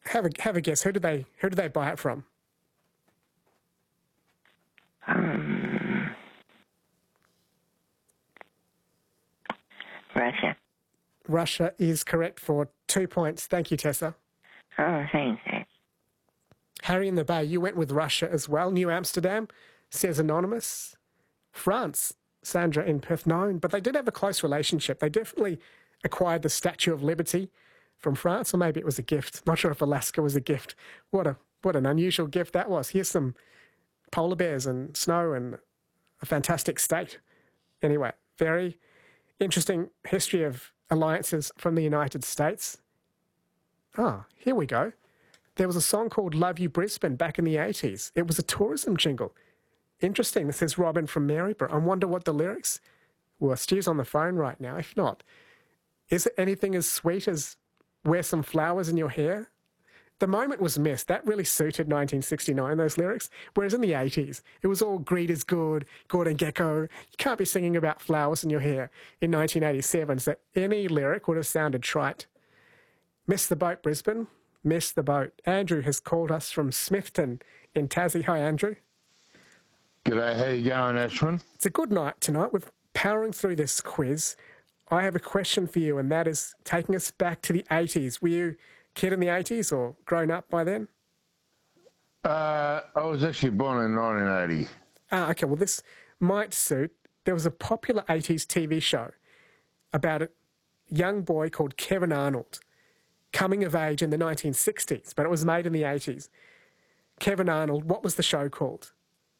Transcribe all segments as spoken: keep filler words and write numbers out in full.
Have a have a guess. Who did they who did they buy it from? Um, Russia. Russia is correct for two points. Thank you, Tessa. Oh, thanks. Harry in the Bay, you went with Russia as well. New Amsterdam, says Anonymous. France, Sandra in Perth, known. But they did have a close relationship. They definitely acquired the Statue of Liberty from France, or maybe it was a gift. Not sure if Alaska was a gift. What a what an unusual gift that was. Here's some polar bears and snow and a fantastic state. Anyway, very interesting history of alliances from the United States. Ah, here we go. There was a song called Love You Brisbane back in the eighties. It was a tourism jingle. Interesting. This is Robin from Maryborough. I wonder what the lyrics were. Stu's on the phone right now. If not, is it anything as sweet as wear some flowers in your hair? The moment was missed. That really suited nineteen sixty-nine, those lyrics. Whereas in the eighties, it was all greed is good, Gordon Gekko. You can't be singing about flowers in your hair in nineteen eighty-seven, so any lyric would have sounded trite. Miss the boat, Brisbane. Miss the boat. Andrew has called us from Smithton in Tassie. Hi, Andrew. G'day, how you going, Ashwin? It's a good night tonight. We're powering through this quiz. I have a question for you, and that is taking us back to the eighties. Were you a kid in the eighties or grown up by then? Uh, I was actually born in nineteen eighty. Ah, okay. Well, this might suit. There was a popular eighties T V show about a young boy called Kevin Arnold coming of age in the nineteen sixties, but it was made in the eighties. Kevin Arnold, what was the show called?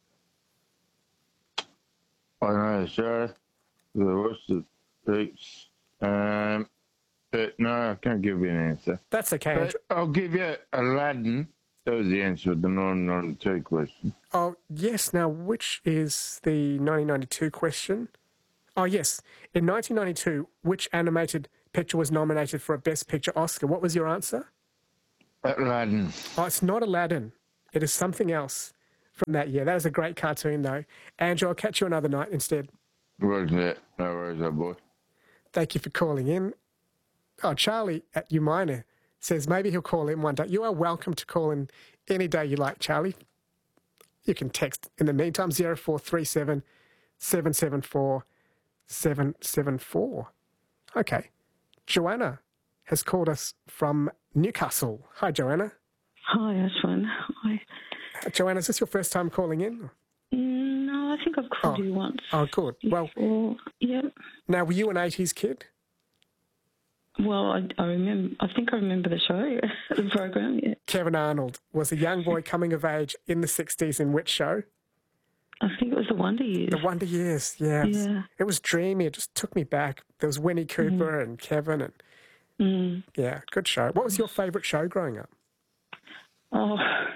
I know the show. The rest of the peeps. Um, but no, I can't give you an answer. That's okay. But I'll give you Aladdin. That was the answer to the nineteen ninety-two question. Oh, yes. Now, which is the nineteen ninety-two question? Oh, yes. In nineteen ninety-two, which animated picture was nominated for a Best Picture Oscar? What was your answer? Aladdin. Oh, it's not Aladdin. It is something else from that year. That is a great cartoon, though. Andrew, I'll catch you another night instead. Where's that? No worries, old boy. Thank you for calling in. Oh, Charlie at Umina says maybe he'll call in one day. You are welcome to call in any day you like, Charlie. You can text in the meantime, zero four three seven, seven seven four, seven seven four. Okay. Joanna has called us from Newcastle. Hi, Joanna. Hi, Ashwin. Hi. Joanna, is this your first time calling in? No, I think I've called oh. you once. Oh, good. Well, before. Yeah. Now, were you an eighties kid? Well, I, I remember. I think I remember the show, the program. Yeah. Kevin Arnold was a young boy coming of age in the sixties in which show? I think it was the Wonder Years. The Wonder Years, yeah. Yeah. It was, it was dreamy. It just took me back. There was Winnie Cooper mm. and Kevin, and mm. yeah, good show. What was your favourite show growing up? Oh,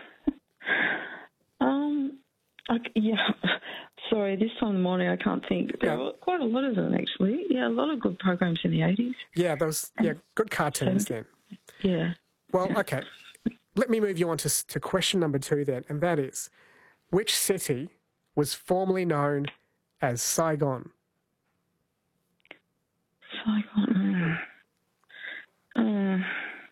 um, I, yeah. Sorry, this time of the morning I can't think. There yeah. were quite a lot of them actually. Yeah, a lot of good programs in the eighties. Yeah, those yeah good cartoons then. Yeah. Well, yeah. okay. Let me move you on to to question number two then, and that is, which city was formerly known as Saigon? Saigon. Uh,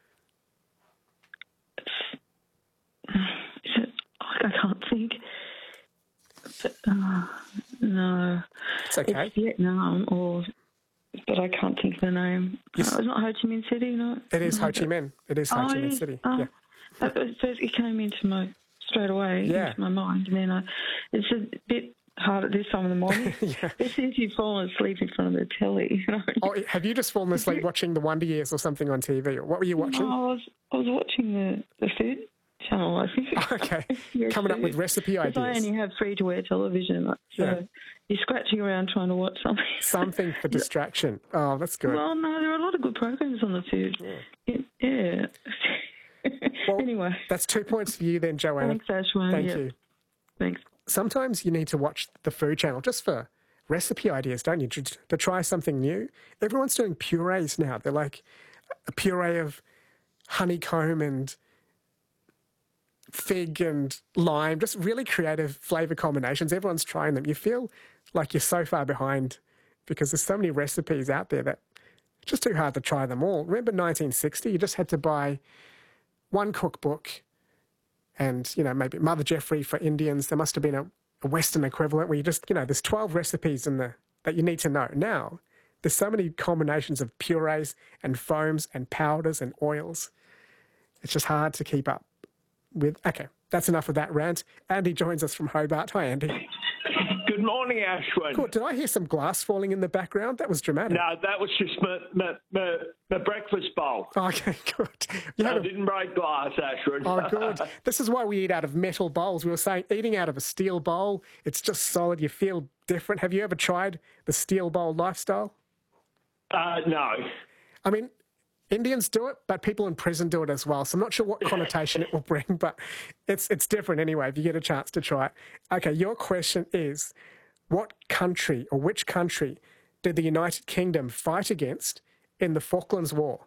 is it? I can't think. But, uh, no. It's okay. It's Vietnam, or but I can't think of the name. Yes. Uh, it's not Ho Chi Minh City, no. It is no, Ho Chi Minh. It is Ho oh, Chi Minh is, City. Oh, yeah. That was, it came into my straight away yeah. into my mind, and then I. It's a bit hard at this time of the morning. yeah. It's since you've fallen asleep in front of the telly. You know? Oh, have you just fallen asleep watching The Wonder Years or something on T V? Or what were you watching? No, I was I was watching the the food channel. I think. Okay, coming up with recipe ideas. I only have free to air television, so yeah. you're scratching around trying to watch something. Something for distraction. Oh, that's good. Well, no, there are a lot of good programs on the food. Yeah. yeah. Well, anyway, that's two points for you then, Joanna. Thanks, Ashwin. Thank yep. you. Thanks. Sometimes you need to watch the food channel just for recipe ideas, don't you? To, to try something new. Everyone's doing purees now. They're like a puree of honeycomb and fig and lime, just really creative flavour combinations. Everyone's trying them. You feel like you're so far behind because there's so many recipes out there that it's just too hard to try them all. Remember nineteen sixty? You just had to buy one cookbook and, you know, maybe Mother Jeffrey for Indians. There must have been a, a Western equivalent where you just, you know, there's twelve recipes in the that you need to know. Now, there's so many combinations of purees and foams and powders and oils. It's just hard to keep up with. Okay, that's enough of that rant. Andy joins us from Hobart. Hi, Andy. Good morning, Ashwin. Cool. Did I hear some glass falling in the background? That was dramatic. No, that was just my, my, my, my breakfast bowl. Okay, good. You had I a- didn't break glass, Ashwin. Oh, good. This is why we eat out of metal bowls. We were saying eating out of a steel bowl, it's just solid. You feel different. Have you ever tried the steel bowl lifestyle? uh, no. I mean, Indians do it, but people in prison do it as well. So I'm not sure what connotation it will bring, but it's it's different anyway if you get a chance to try it. Okay, your question is, what country or which country did the United Kingdom fight against in the Falklands War?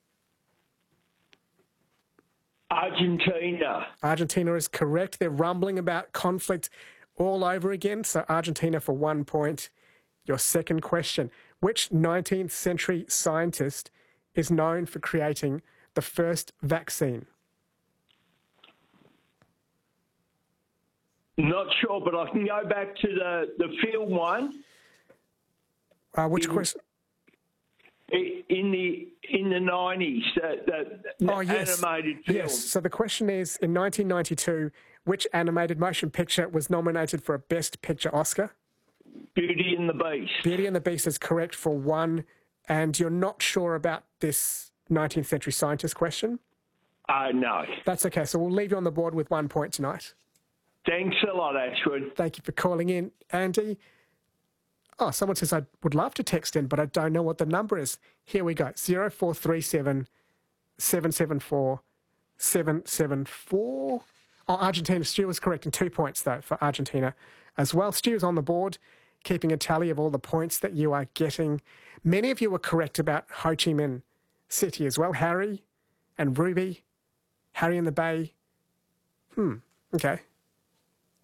Argentina. Argentina is correct. They're rumbling about conflict all over again. So Argentina for one point. Your second question. Which nineteenth century scientist is known for creating the first vaccine? Not sure, but I can go back to the, the film one. Uh, which In- question? I- In the in the nineties, that, that Oh, yes. animated film. Yes. So the question is, in nineteen ninety-two, which animated motion picture was nominated for a Best Picture Oscar? Beauty and the Beast. Beauty and the Beast is correct for one, and you're not sure about this nineteenth century scientist question? Uh, no. That's okay. So we'll leave you on the board with one point tonight. Thanks a lot, Ashwin. Thank you for calling in, Andy. Oh, someone says I would love to text in, but I don't know what the number is. Here we go. zero four three seven, seven seven four, seven seven four. Oh, Argentina. Stu was correct in two points, though, for Argentina as well. Stu's on the board, keeping a tally of all the points that you are getting. Many of you were correct about Ho Chi Minh City as well. Harry and Ruby, Harry in the Bay. Hmm, okay.